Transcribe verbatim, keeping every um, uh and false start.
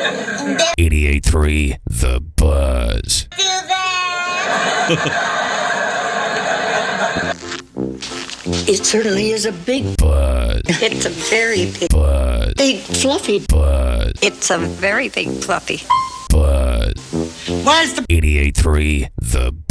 eighty-eight point three The Buzz. Do that. It certainly is a big Buzz. It's a very big, Buzz. big fluffy. Buzz. It's a very big fluffy. Buzz. Where's the eighty-eight point three The